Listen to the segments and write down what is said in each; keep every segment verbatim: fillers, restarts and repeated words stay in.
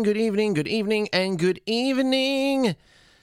Good evening, good evening, and good evening.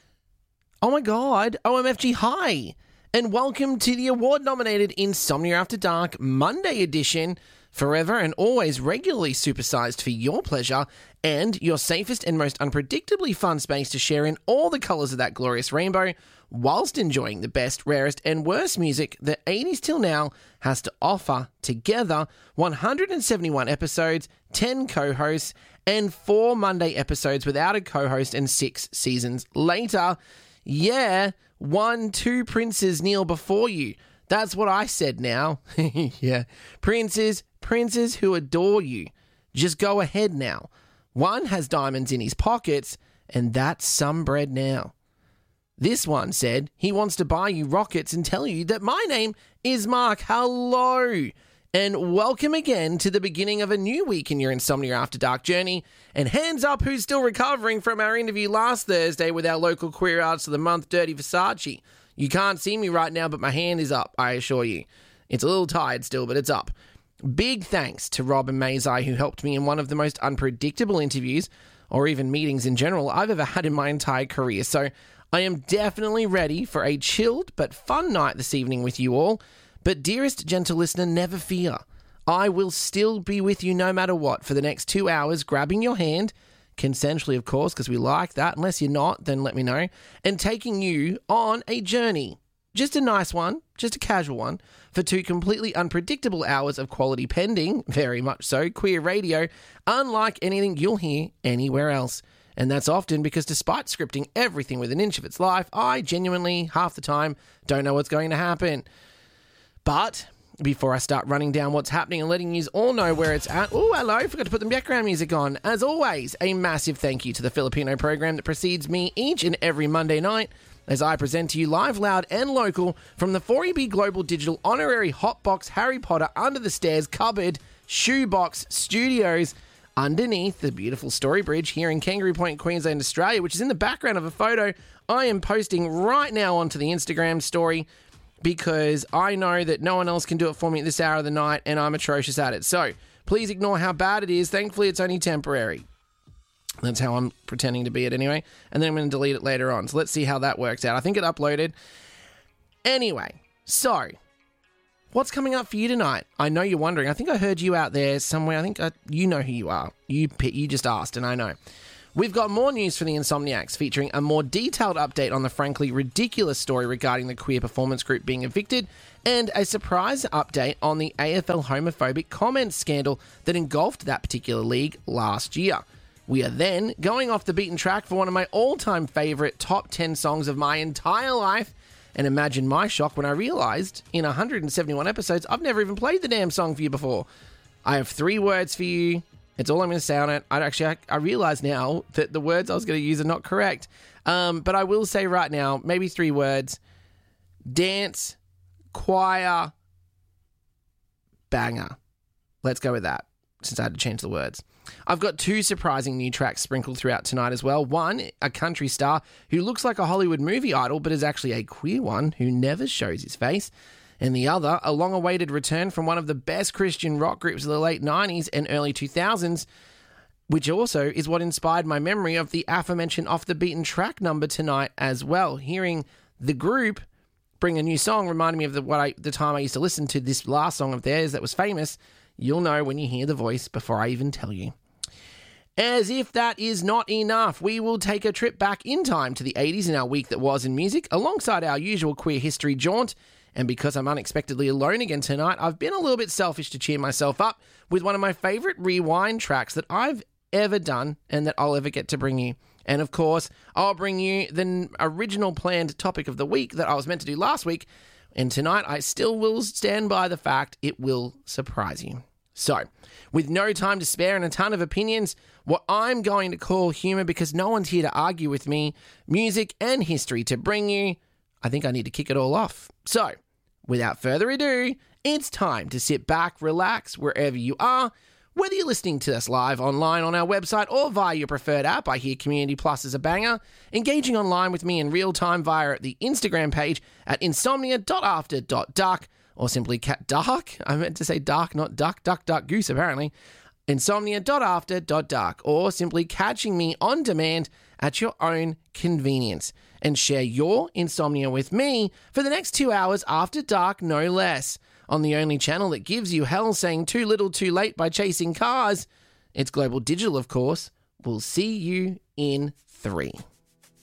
Oh my God, O M F G, hi. And welcome to the award-nominated Insomnia After Dark Monday edition, forever and always regularly supersized for your pleasure and your safest and most unpredictably fun space to share in all the colours of that glorious rainbow, whilst enjoying the best, rarest and worst music the eighties till now has to offer together. one hundred seventy-one episodes, ten co-hosts, and four Monday episodes without a co-host, and six seasons later. Yeah, one, two princes kneel before you. That's what I said now. Yeah, princes, princes who adore you. Just go ahead now. One has diamonds in his pockets, and that's some bread now. This one said he wants to buy you rockets and tell you that my name is Mark. Hello, and welcome again to the beginning of a new week in your Insomnia After Dark journey. And hands up who's still recovering from our interview last Thursday with our local queer artist of the month, Dirty Versace. You can't see me right now, but my hand is up, I assure you. It's a little tired still, but it's up. Big thanks to Rob and Mazai, who helped me in one of the most unpredictable interviews, or even meetings in general, I've ever had in my entire career. So I am definitely ready for a chilled but fun night this evening with you all. But dearest gentle listener, never fear. I will still be with you no matter what for the next two hours, grabbing your hand, consensually of course, because we like that. Unless you're not, then let me know. And taking you on a journey. Just a nice one, just a casual one, for two completely unpredictable hours of quality pending, very much so, queer radio, unlike anything you'll hear anywhere else. And that's often because despite scripting everything with an inch of its life, I genuinely, half the time, don't know what's going to happen. But before I start running down what's happening and letting you all know where it's at, oh, hello, forgot to put the background music on. As always, a massive thank you to the Filipino program that precedes me each and every Monday night as I present to you live, loud and local from the four E B Global Digital Honorary Hotbox Harry Potter Under the Stairs Cupboard Shoebox Studios underneath the beautiful Story Bridge here in Kangaroo Point, Queensland, Australia, which is in the background of a photo I am posting right now onto the Instagram story, because I know that no one else can do it for me at this hour of the night, and I'm atrocious at it. So please ignore how bad it is. Thankfully, it's only temporary. That's how I'm pretending to be it anyway. And then I'm going to delete it later on. So let's see how that works out. I think it uploaded. Anyway, so what's coming up for you tonight? I know you're wondering. I think I heard you out there somewhere. I think I, you know who you are. You, you just asked, and I know. We've got more news for the Insomniacs, featuring a more detailed update on the frankly ridiculous story regarding the queer performance group being evicted, and a surprise update on the A F L homophobic comments scandal that engulfed that particular league last year. We are then going off the beaten track for one of my all-time favourite top ten songs of my entire life, and imagine my shock when I realised, in one hundred seventy-one episodes, I've never even played the damn song for you before. I have three words for you. It's all I'm going to say on it. I actually, I, I realise now that the words I was going to use are not correct. Um, but I will say right now, maybe three words. Dance, choir, banger. Let's go with that, since I had to change the words. I've got two surprising new tracks sprinkled throughout tonight as well. One, a country star who looks like a Hollywood movie idol, but is actually a queer one who never shows his face. And the other, a long-awaited return from one of the best Christian rock groups of the late nineties and early two thousands, which also is what inspired my memory of the aforementioned Off the Beaten Track number tonight as well. Hearing the group bring a new song reminded me of the, what I, the time I used to listen to this last song of theirs that was famous. You'll know when you hear the voice before I even tell you. As if that is not enough, we will take a trip back in time to the eighties in our week that was in music, alongside our usual queer history jaunt. And because I'm unexpectedly alone again tonight, I've been a little bit selfish to cheer myself up with one of my favourite rewind tracks that I've ever done and that I'll ever get to bring you. And of course, I'll bring you the original planned topic of the week that I was meant to do last week. And tonight, I still will stand by the fact it will surprise you. So, with no time to spare and a ton of opinions, what I'm going to call humour, because no one's here to argue with me, music and history to bring you, I think I need to kick it all off. So, without further ado, it's time to sit back, relax, wherever you are. Whether you're listening to us live online on our website or via your preferred app, I hear Community Plus is a banger. Engaging online with me in real time via the Instagram page at insomnia dot after dot dark, or simply cat dark. I meant to say dark, not duck, duck, duck, goose, apparently. insomnia dot after dot dark, or simply catching me on demand at your own convenience. And share your insomnia with me for the next two hours after dark, no less, on the only channel that gives you hell saying too little too late by chasing cars. It's Global Digital, of course. We'll see you in three.